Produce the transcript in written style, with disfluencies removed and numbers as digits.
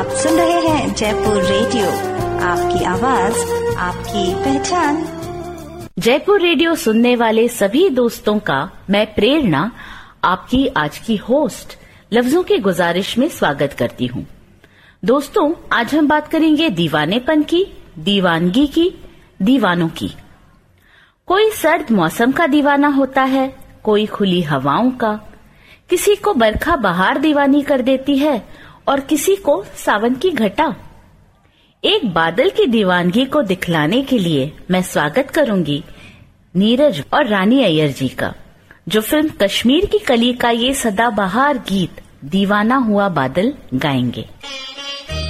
आप सुन रहे हैं जयपुर रेडियो, आपकी आवाज आपकी पहचान। जयपुर रेडियो सुनने वाले सभी दोस्तों का मैं प्रेरणा आपकी आज की होस्ट लफ्जों की गुजारिश में स्वागत करती हूँ। दोस्तों, आज हम बात करेंगे दीवानेपन की, दीवानगी की, दीवानों की। कोई सर्द मौसम का दीवाना होता है, कोई खुली हवाओं का, किसी को बरखा बहार दीवानी कर देती है और किसी को सावन की घटा। एक बादल की दीवानगी को दिखलाने के लिए मैं स्वागत करूंगी नीरज और रानी अय्यर जी का, जो फिल्म कश्मीर की कली का ये सदाबहार गीत दीवाना हुआ बादल गाएंगे।